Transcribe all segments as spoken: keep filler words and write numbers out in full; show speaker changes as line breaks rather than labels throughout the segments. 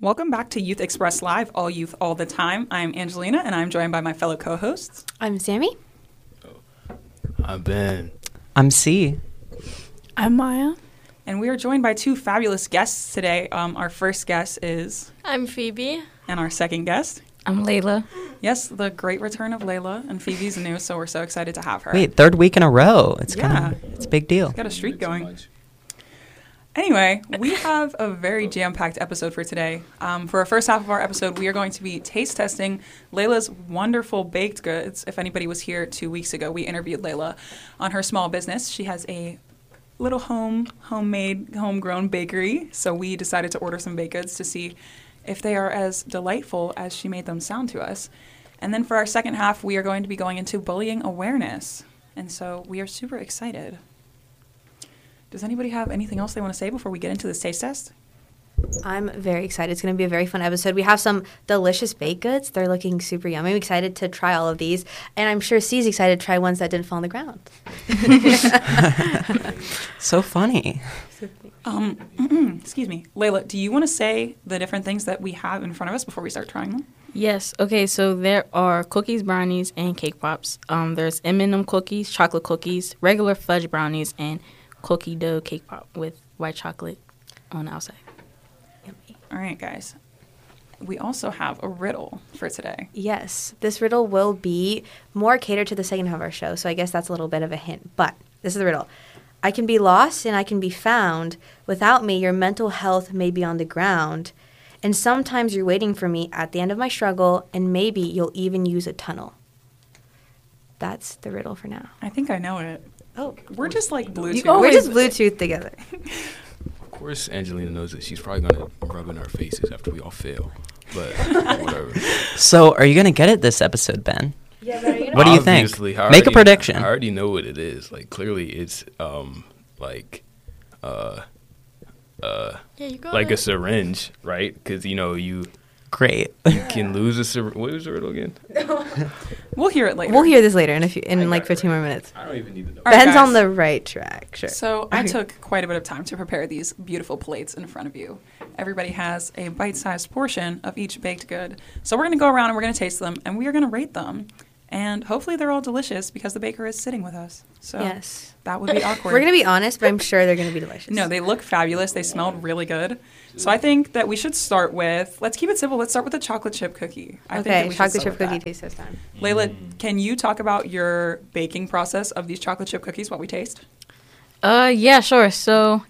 Welcome back to Youth Express Live, all youth all the time. I'm Angelina, and I'm joined by my fellow co-hosts.
I'm Sammy.
I'm Ben.
I'm C.
I'm Maya.
And we are joined by two fabulous guests today. Um, our first guest is...
I'm Phoebe.
And our second guest...
I'm Layla.
Yes, the great return of Layla, and Phoebe's new, so we're so excited to have her.
Wait, third week in a row. It's
Yeah.
kind of it's a big deal.
She's got a streak going. Anyway, we have a very jam-packed episode for today. Um, for our first half of our episode, we are going to be taste testing Layla's wonderful baked goods. If anybody was here two weeks ago, we interviewed Layla on her small business. She has a little home, homemade, homegrown bakery, so we decided to order some baked goods to see if they are as delightful as she made them sound to us. And then for our second half, we are going to be going into bullying awareness. And so we are super excited. Does anybody have anything else they want to say before we get into this taste test?
I'm very excited. It's going to be a very fun episode. We have some delicious baked goods. They're looking super yummy. I'm excited to try all of these. And I'm sure C's excited to try ones that didn't fall on the ground.
So funny.
Um, excuse me. Layla, do you want to say the different things that we have in front of us before we start trying them?
Yes. Okay. So there are cookies, brownies, and cake pops. Um, there's M and M cookies, chocolate cookies, regular fudge brownies, and cookie dough cake pop with white chocolate on the outside.
Yummy.
All right, guys. We also have a riddle for today.
Yes. This riddle will be more catered to the second half of our show, so I guess that's a little bit of a hint. But this is the riddle. I can be lost and I can be found. Without me, your mental health may be on the ground. And sometimes you're waiting for me at the end of my struggle, and maybe you'll even use a tunnel. That's the riddle for now.
I think I know it.
Oh,
We're just like Bluetooth.
we're just Bluetooth together.
Of course, Angelina knows that she's probably going to rub in our faces after we all fail. But whatever.
So, are you going to get it this episode, Ben?
Yeah, but are you
What do you think?
Obviously, I
Make a
already-
prediction.
I already know what it is. Like, clearly, it's um like uh uh
Yeah, you go.
like a syringe, right? Because you know you
Great.
you can lose a syringe. What was the riddle again?
We'll hear it later.
We'll hear this later in a few, in
I
like
got it
fifteen
right.
more minutes.
I don't even need to know.
All right,
Ben's
guys.
on the right track. Sure.
So I took quite a bit of time to prepare these beautiful plates in front of you. Everybody has a bite-sized portion of each baked good. So we're going to go around and we're going to taste them, and we are going to rate them. And hopefully they're all delicious because the baker is sitting with us. So
Yes.
that would be awkward.
We're going to be honest, but I'm sure they're going to be delicious.
No, they look fabulous. They smelled really good. So I think that we should start with, let's keep it simple. Let's start with the chocolate chip cookie. I think that
Okay,
we should
chocolate
start
chip
with
cookie
that.
taste test time.
Layla, can you talk about your baking process of these chocolate chip cookies while we taste?
Uh, yeah, sure. So,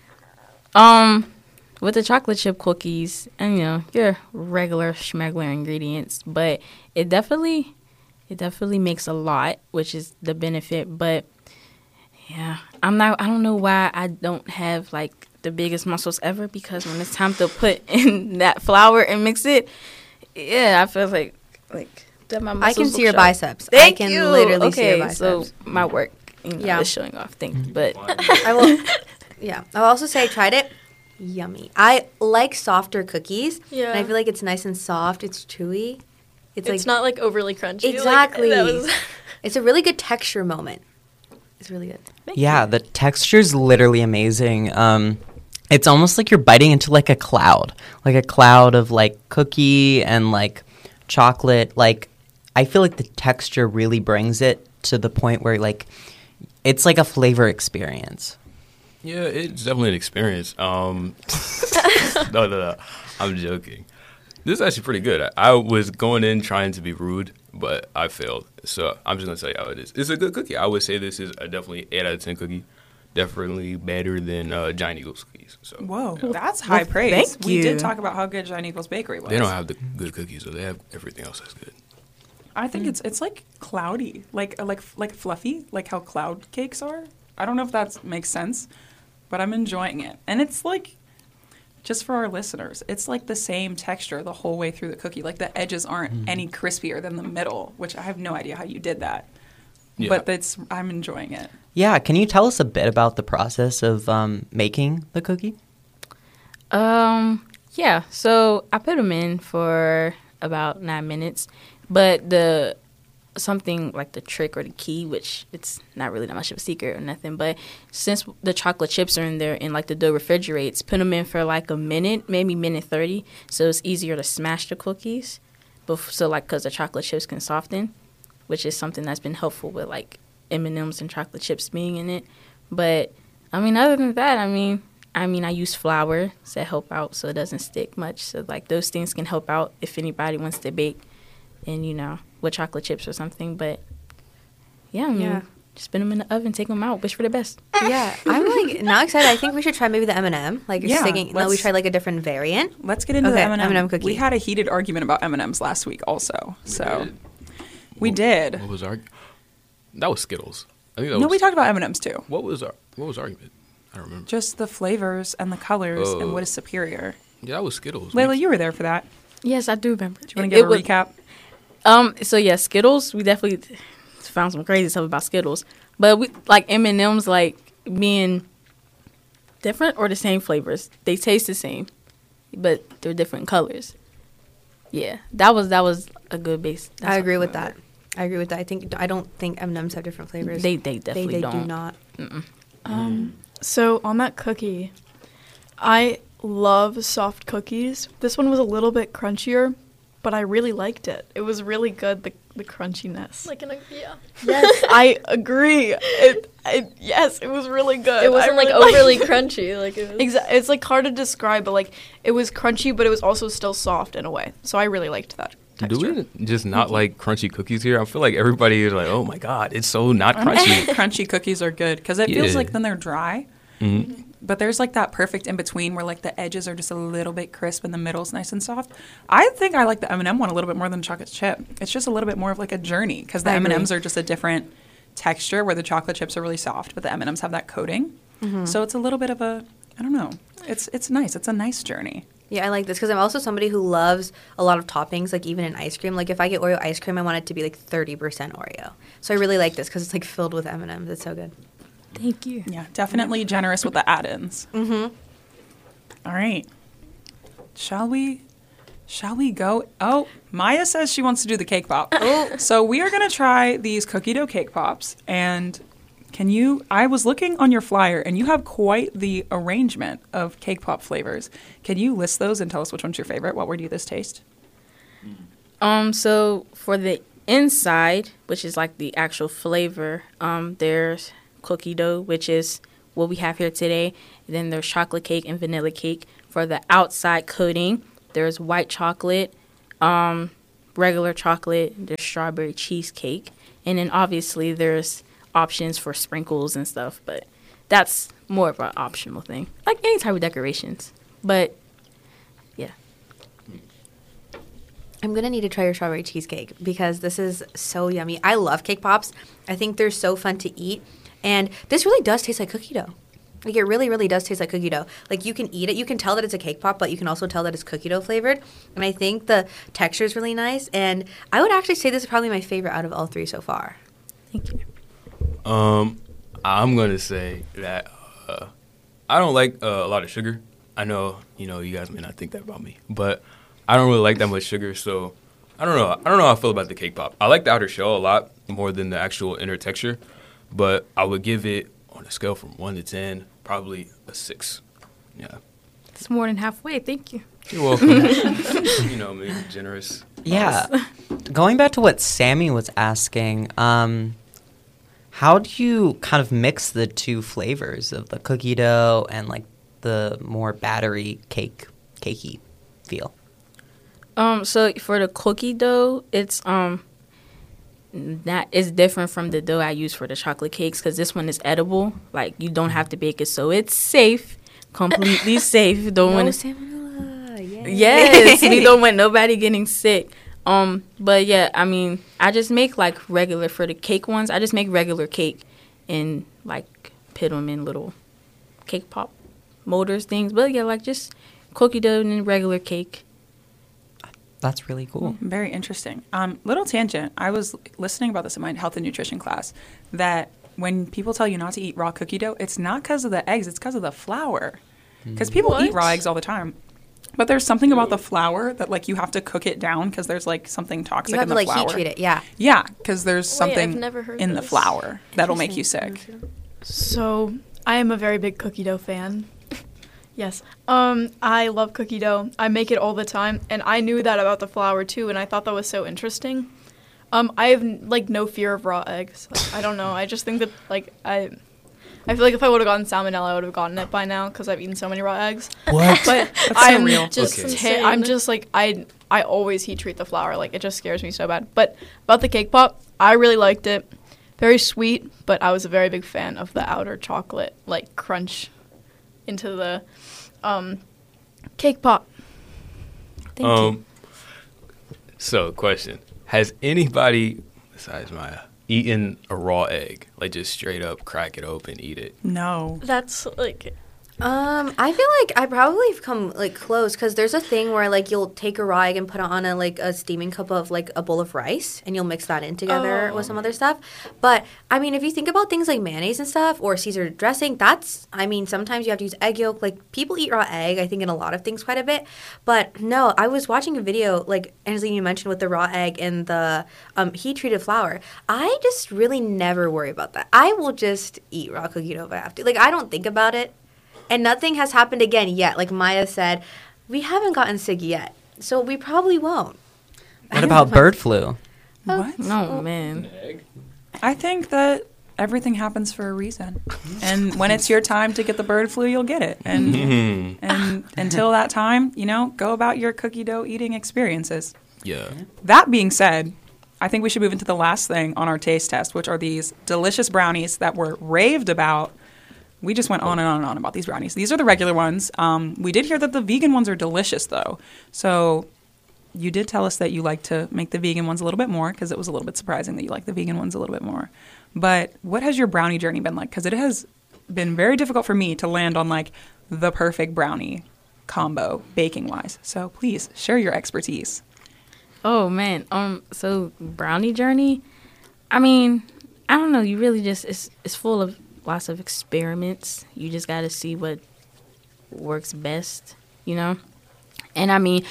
um, with the chocolate chip cookies, and you know, your regular schmegler ingredients, but it definitely, it definitely makes a lot, which is the benefit. But yeah, I'm not. I don't know why I don't have like the biggest muscles ever, because when it's time to put in that flour and mix it, yeah, I feel like like that my muscles
I can see
look
your
sharp.
biceps.
Thank
I can
you.
literally
okay,
see your biceps.
so my work, you know,
Yeah.
is showing off. Thank you, but
I will. Yeah, I'll also say I tried it. Yummy. I like softer cookies.
Yeah.
And I feel like it's nice and soft. It's chewy. It's,
It's
like
not like overly crunchy. like,
exactly.
that was-
It's a really good texture moment. It's really good.
Yeah, the texture's literally amazing. Um, it's almost like you're biting into like a cloud, like a cloud of like cookie and like chocolate. Like, I feel like the texture really brings it to the point where like it's like a flavor experience.
Yeah, it's definitely an experience. Um, no, no, no. I'm joking. This is actually pretty good. I, I was going in trying to be rude, but I failed. So I'm just going to tell you how it is. It's a good cookie. I would say this is a definitely eight out of ten cookie. Definitely better than uh, Giant Eagles cookies. So
Whoa,
yeah.
that's high praise.
thank
We
you.
did talk about how good Giant Eagles Bakery was.
They don't have the good cookies, so they have everything else that's good.
I think it's it's like cloudy, like uh, like like fluffy, like how cloud cakes are. I don't know if that makes sense, but I'm enjoying it. And it's like, just for our listeners, it's like the same texture the whole way through the cookie. Like the edges aren't
Mm-hmm.
any crispier than the middle, which I have no idea how you did that.
Yeah.
But that's I'm enjoying it.
Yeah, can you tell us a bit about the process of um, making the cookie?
Um, yeah. So I put them in for about nine minutes, but the something like the trick or the key, which it's not really that much of a secret or nothing. But since the chocolate chips are in there and like the dough refrigerates, put them in for like a minute, maybe minute thirty, so it's easier to smash the cookies. Bef- so like because the chocolate chips can soften, which is something that's been helpful with like M and M's and chocolate chips being in it. But I mean, other than that, I mean, I mean, I use flour to help out so it doesn't stick much. So like those things can help out if anybody wants to bake, and you know, with chocolate chips or something. But yeah, I mean,
Yeah.
just spin them in the oven, take them out, wish for the best.
Yeah, I'm like now excited. I think we should try maybe the M and M. Like
Yeah,
sticking. No, we
let's-
tried like a different variant.
Let's get into
Okay,
the M and M.
M and M cookie.
We had a heated argument about M and M's last week also. So
did.
we
What-
did.
What was our? That was Skittles. I think that
No,
was.
we talked about M and M's too.
What was our? What was our argument? I don't remember.
Just the flavors and the colors and
Oh.
what is superior.
Yeah, that was Skittles.
Layla,
We-
you were there for that.
Yes, I do remember.
Do you want to give a
was,
recap?
Um. So yeah, Skittles. We definitely found some crazy stuff about Skittles, but we like M and M's like being different or the same flavors. They taste the same, but they're different colors. Yeah, that was that was a good base. That's
I
what
agree with
remember.
that. I agree with that. I think I don't think M and M's have different flavors.
They they definitely
they, they
don't.
do not.
Um, so on that cookie, I love soft cookies. This one was a little bit crunchier, but I really liked it. It was really good, the the crunchiness.
Like, in a, yeah.
Yes, I agree. It, it yes, it was really good.
It wasn't
I
like
really
overly
liked it.
crunchy. Like it was.
Exa- it's like hard to describe, but like it was crunchy, but it was also still soft in a way. So I really liked that
Do
texture.
we just not like crunchy cookies here? I feel like everybody is like, oh my god, it's so not crunchy.
Crunchy cookies are good because it feels
Yeah.
like then they're dry.
Mhm.
But there's like that perfect in between where like the edges are just a little bit crisp and the middle's nice and soft. I think I like the M and M one a little bit more than the chocolate chip. It's just a little bit more of like a journey because the
I
M and M's
agree.
are just a different texture where the chocolate chips are really soft, but the M and M's have that coating.
Mm-hmm.
So it's a little bit of a I don't know. It's it's nice. It's a nice journey.
Yeah, I like this because I'm also somebody who loves a lot of toppings, like even in ice cream. Like if I get Oreo ice cream, I want it to be like thirty percent Oreo. So I really like this because it's like filled with M and M's. It's so good.
Thank you.
Yeah, definitely generous with the add-ins.
Mm-hmm.
All right. Shall we shall we go? Oh, Maya says she wants to do the cake pop. Oh, so we are going to try these cookie dough cake pops and can you I was looking on your flyer and you have quite the arrangement of cake pop flavors. Can you list those and tell us which one's your favorite? What would you this taste?
Um, so for the inside, which is like the actual flavor, um, there's cookie dough, which is what we have here today. And then there's chocolate cake and vanilla cake. For the outside coating, there's white chocolate, um, regular chocolate, there's strawberry cheesecake, and then obviously there's options for sprinkles and stuff, but that's more of an optional thing. Like any type of decorations. But yeah.
I'm going to need to try your strawberry cheesecake because this is so yummy. I love cake pops. I think they're so fun to eat. And this really does taste like cookie dough. Like, it really, really does taste like cookie dough. Like, you can eat it. You can tell that it's a cake pop, but you can also tell that it's cookie dough flavored. And I think the texture is really nice. And I would actually say this is probably my favorite out of all three so far.
Thank you.
Um, I'm gonna say that uh, I don't like uh, a lot of sugar. I know you know you guys may not think that about me, but I don't really like that much sugar. So I don't know. I don't know how I feel about the cake pop. I like the outer shell a lot more than the actual inner texture, but I would give it on a scale from one to ten, probably a six. Yeah,
It's more than halfway. Thank you.
you're welcome. You know me, generous.
Yeah. Going back to what Sammy was asking, um, how do you kind of mix the two flavors of the cookie dough and like the more battery cake, cakey feel?
Um, so for the cookie dough, it's um that is different from the dough I use for the chocolate cakes because this one is edible. Like you don't have to bake it, so it's safe, completely safe. Don't
No
want
salmonella. Yay.
yes, we don't want nobody getting sick. Um, but yeah, I mean, I just make like regular for the cake ones. I just make regular cake and like put them in little cake pop molders things. But yeah, like just cookie dough and regular cake.
That's really cool.
Very interesting. Um, little tangent. I was listening about this in my health and nutrition class that when people tell you not to eat raw cookie dough, it's not because of the eggs, it's because of the flour. Because people eat
What?
raw eggs all the time. But there's something about the flour that like you have to cook it down because there's like something toxic
You have
in
to
the
like
flour.
heat treat it. Yeah.
Yeah, because there's
Wait, I've
something
never heard
in the
this.
flour that'll make you sick.
So, I am a very big cookie dough fan. Yes. Um, I love cookie dough. I make it all the time, and I knew that about the flour too, and I thought that was so interesting. Um, I have like no fear of raw eggs. Like, I don't know. I just think that like I, I feel like if I would have gotten salmonella, I would have gotten it by now because I've eaten so many raw eggs.
What?
But
so
I'm
real.
just
Okay.
ta- I'm just like I I always heat treat the flour. Like it just scares me so bad. But about the cake pop, I really liked it. Very sweet, but I was a very big fan of the outer chocolate like crunch into the um, cake pop.
Thank
um,
you.
So, question: has anybody besides Maya eaten a raw egg, like just straight up crack it open, eat it?
No.
That's like
Um, I feel like I probably have come like close because there's a thing where like you'll take a raw egg and put it on a like a steaming cup of like a bowl of rice and you'll mix that in together
Oh.
with some other stuff. But I mean, if you think about things like mayonnaise and stuff or Caesar dressing, that's I mean sometimes you have to use egg yolk. Like people eat raw egg, I think in a lot of things quite a bit. But no, I was watching a video like Angelina you mentioned with the raw egg and the um, heat treated flour. I just really never worry about that. I will just eat raw cookie dough if I have to. Like I don't think about it. And nothing has happened again yet. Like Maya said, we haven't gotten sick yet. So we probably won't.
What about bird flu?
What?
no man.
I think that everything happens for a reason. And when it's your time to get the bird flu, you'll get it. And
Mhm.
and until that time, you know, go about your cookie dough eating experiences.
Yeah.
That being said, I think we should move into the last thing on our taste test, which are these delicious brownies that were raved about. We just went on and on and on about these brownies. These are the regular ones. Um, we did hear that the vegan ones are delicious, though. So you did tell us that you like to make the vegan ones a little bit more because it was a little bit surprising that you like the vegan ones a little bit more. But what has your brownie journey been like? Because it has been very difficult for me to land on, like, the perfect brownie combo baking-wise. So please share your expertise.
Oh man. Um. So brownie journey. I mean, I don't know. You really just it's it's full of lots of experiments. You just got to see what works best, you know. And I mean,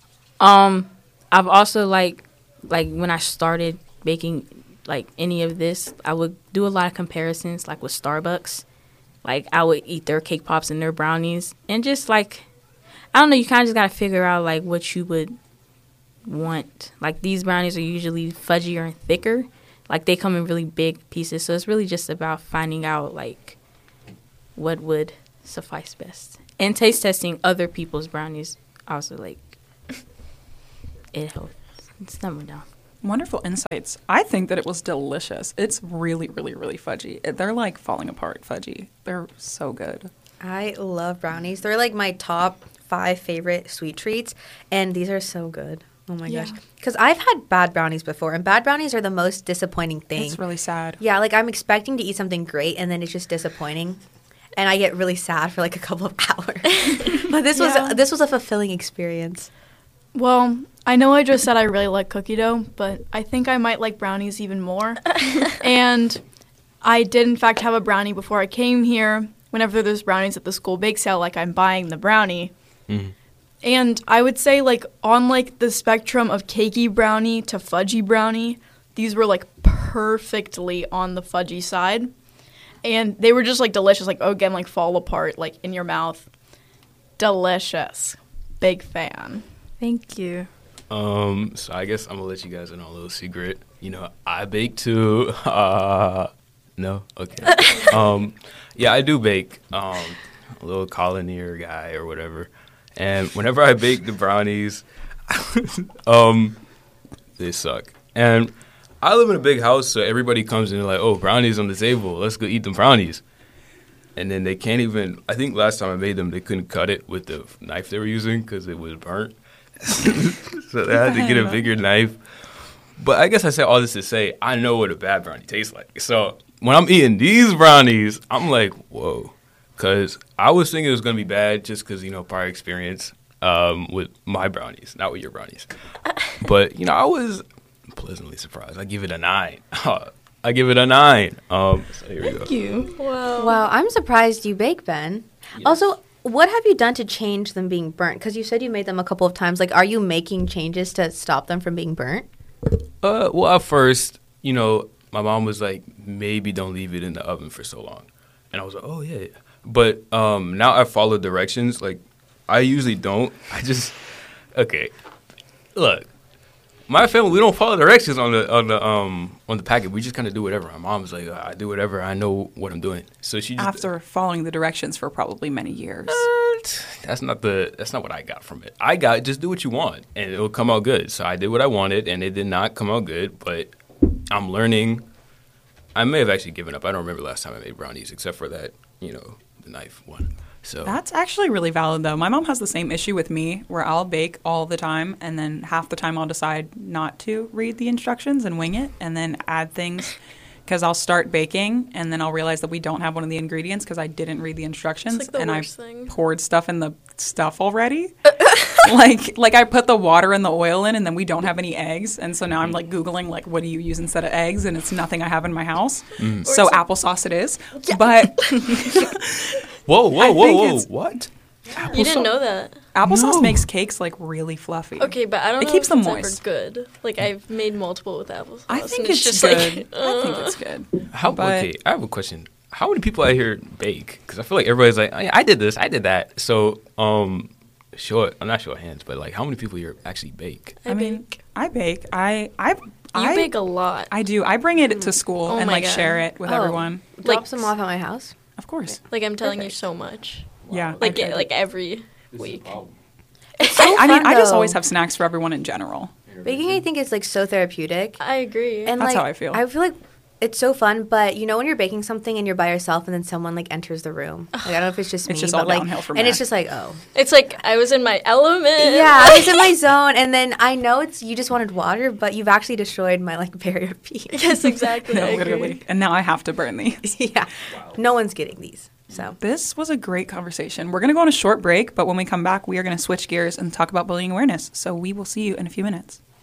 um, I've also like like when I started baking like any of this, I would do a lot of comparisons, like with Starbucks. Like I would eat their cake pops and their brownies, and just like I don't know, you kind of just got to figure out like what you would want. Like these brownies are usually fudgier and thicker. Like they come in really big pieces, so it's really just about finding out like what would suffice best. And taste testing other people's brownies also like it helps. It's number down.
Wonderful insights. I think that it was delicious. It's really, really, really fudgy. They're like falling apart fudgy. They're so good.
I love brownies. They're like my top five favorite sweet treats. And these are so good. Oh my
Yeah.
gosh. Because I've had bad brownies before. And bad brownies are the most disappointing thing.
It's really sad.
Yeah, like I'm expecting to eat something great and then it's just disappointing. And I get really sad for like a couple of hours. But this
Yeah.
was this was a fulfilling experience.
Well, I know I just said I really like cookie dough, but I think I might like brownies even more. And I did, in fact, have a brownie before I came here. Whenever there's brownies at the school bake sale, like I'm buying the brownie.
Mhm.
And I would say, like, on, like, the spectrum of cakey brownie to fudgy brownie, these were, like, perfectly on the fudgy side. And they were just, like, delicious. Like, oh, again, like, fall apart, like, in your mouth. Delicious. Big fan.
Thank you.
Um, so I guess I'm gonna let you guys in on a little secret. You know, I bake too. Uh, no, okay. um, yeah, I do bake. Um, a little colonier guy or whatever. And whenever I bake the brownies, um, they suck. And I live in a big house, so everybody comes in and like, oh, brownies on the table. Let's go eat them brownies. And then they can't even. I think last time I made them, they couldn't cut it with the knife they were using because it was burnt. So they had to get a bigger knife. But I guess I said all this to say I know what a bad brownie tastes like. So when I'm eating these brownies, I'm like, whoa. Because I was thinking it was going to be bad just because, you know, prior experience um, with my brownies, not with your brownies. But, you know, I was pleasantly surprised. I give it a nine. I give it a nine. Um, so here we go.
You.
Wow, I'm surprised you bake, Ben.
Yes.
Also, what have you done to change them being burnt? Because you said you made them a couple of times. Like, are you making changes to stop them from being burnt?
Uh, well, at first, you know, my mom was like, maybe don't leave it in the oven for so long. And I was like, oh, yeah. yeah. But um, now I follow directions. Like, I usually don't. I just, okay. Look, my family, we don't follow directions on the on the um on the packet. We just kind of do whatever. My mom's like, I do whatever. I know what I'm doing. So she just,
After following the directions for probably many years.
that's not the that's not what I got from it. I got just do what you want and it'll come out good. So I did what I wanted and it did not come out good, but I'm learning. I may have actually given up. I don't remember last time I made brownies except for that, you know, the knife one. So
That's actually really valid, though. My mom has the same issue with me, where I'll bake all the time, and then half the time I'll decide not to read the instructions and wing it, and then add things, because I'll start baking, and then I'll realize that we don't have one of the ingredients because I didn't read the instructions,
It's like the
and I
worst thing.
poured stuff in the stuff already. like, like I put the water and the oil in, and then we don't have any eggs, and so now I'm like Googling, like, what do you use instead of eggs, and it's nothing I have in my house.
Mm.
So applesauce it is, but...
whoa, whoa,
I
whoa,
think
whoa!
it's-
What?
You didn't know that.
Applesauce
No.
makes cakes like really fluffy.
Okay, but I don't
It
know
keeps
if
them
it's
moist.
ever good. Like, I've made multiple with applesauce.
I
and
think it's,
just
good.
like,
I think
uh,
it's good.
How?
But-
okay, I have a question. How many people out here bake? Because I feel like everybody's like, oh, yeah, I did this, I did that. So, um, short, I'm not show of hands, but like, how many people here actually bake?
I,
I mean,
bake.
I bake. I I
You
I
bake a lot.
I do. I bring it to school
Oh
and
my
like
God.
share it with
Oh.
everyone.
Drop
Like-
some off at my house.
Of course.
Like, I'm telling
Perfect.
you so much.
Yeah.
Like,
I,
yeah, like every week.
It's so
I, I mean,
fun,
I just
though.
always have snacks for everyone in general.
Baking. I think is like so therapeutic.
I agree.
And
That's
like,
how I feel.
I feel like it's so fun, but you know when you're baking something and you're by yourself and then someone like enters the room. Like I don't know if it's just
It's
me,
just
but
all
like,
downhill from
and
there.
it's just like, oh,
It's like I was in my element.
yeah, I was in my zone, and then I know it's you just wanted water, but you've actually destroyed my like barrier of peace.
Yes, exactly. I
No,
agree.
literally. And now I have to burn these.
yeah, no one's getting these. So
This was a great conversation. We're going to go on a short break, but when we come back, we are going to switch gears and talk about bullying awareness. So we will see you in a few minutes.